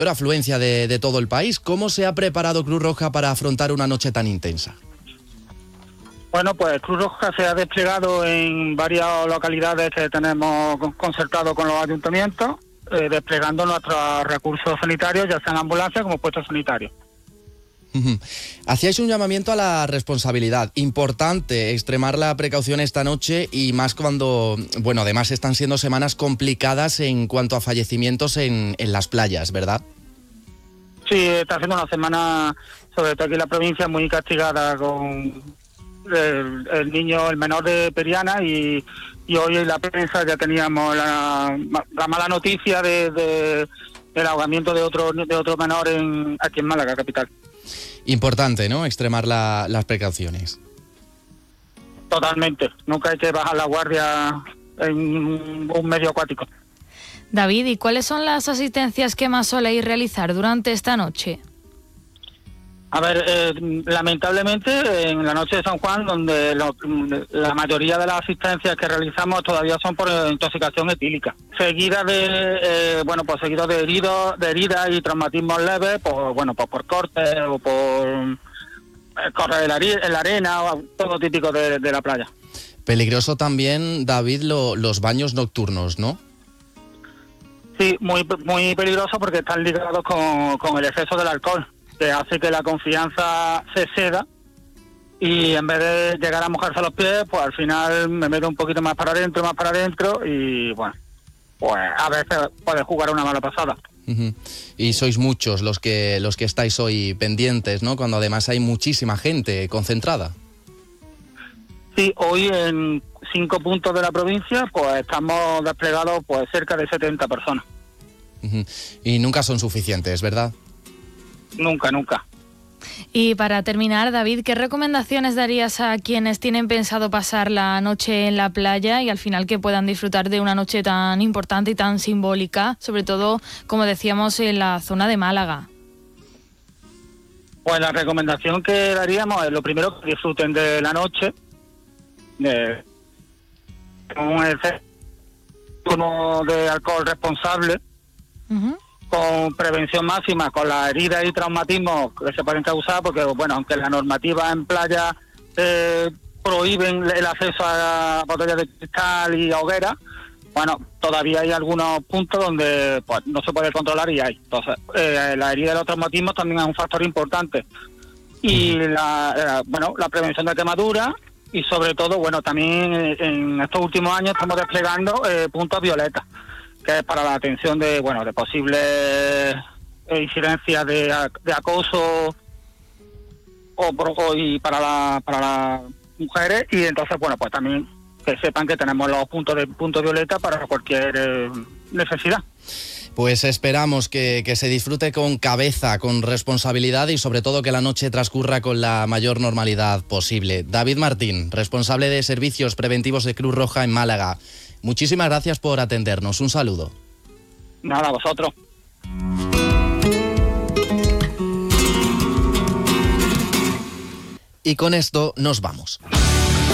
pero afluencia de todo el país. ¿Cómo se ha preparado Cruz Roja para afrontar una noche tan intensa? Bueno, pues Cruz Roja se ha desplegado en varias localidades que tenemos concertado con los ayuntamientos, desplegando nuestros recursos sanitarios, ya sean ambulancias como puestos sanitarios. Hacíais un llamamiento a la responsabilidad. Importante extremar la precaución esta noche y más cuando, bueno, además están siendo semanas complicadas en cuanto a fallecimientos en las playas, ¿verdad? Sí, está siendo una semana, sobre todo aquí en la provincia, muy castigada con el menor de Periana y hoy en la prensa ya teníamos la mala noticia del ahogamiento de otro menor aquí en Málaga, capital. Importante, ¿no?, extremar las precauciones. Totalmente. Nunca hay que bajar la guardia en un medio acuático. David, ¿y cuáles son las asistencias que más soléis realizar durante esta noche? A ver, lamentablemente en la noche de San Juan, donde la mayoría de las asistencias que realizamos todavía son por intoxicación etílica, seguida seguido de heridas y traumatismos leves, por cortes o por correr en la arena, o todo típico de la playa. Peligroso también, David, los baños nocturnos, ¿no? Sí, muy peligroso porque están ligados con el exceso del alcohol, que hace que la confianza se ceda y en vez de llegar a mojarse los pies, pues al final me meto un poquito más para adentro y bueno, pues a veces puede jugar una mala pasada. Uh-huh. Y sois muchos los que estáis hoy pendientes, ¿no?, cuando además hay muchísima gente concentrada. Sí, hoy en 5 puntos de la provincia pues estamos desplegados pues cerca de 70 personas. Uh-huh. Y nunca son suficientes, ¿verdad? Nunca. Y para terminar, David, ¿qué recomendaciones darías a quienes tienen pensado pasar la noche en la playa y al final que puedan disfrutar de una noche tan importante y tan simbólica, sobre todo, como decíamos, en la zona de Málaga? Pues la recomendación que daríamos es lo primero, que disfruten de la noche, con el consumo de alcohol responsable, uh-huh, con prevención máxima, con las heridas y traumatismos que se pueden causar, porque bueno, aunque la normativa en playa prohíben el acceso a botellas de cristal y a hogueras, bueno, todavía hay algunos puntos donde pues no se puede controlar y hay. Entonces, la herida y los traumatismos también es un factor importante. Y la prevención de quemaduras y sobre todo, bueno, también en estos últimos años estamos desplegando puntos violetas, que es para la atención de posibles incidencias de acoso y para las mujeres, y entonces, bueno, pues también que sepan que tenemos los puntos violeta para cualquier necesidad. Pues esperamos que se disfrute con cabeza, con responsabilidad y sobre todo que la noche transcurra con la mayor normalidad posible. David Martín, responsable de Servicios Preventivos de Cruz Roja en Málaga. Muchísimas gracias por atendernos. Un saludo. Nada, a vosotros. Y con esto nos vamos.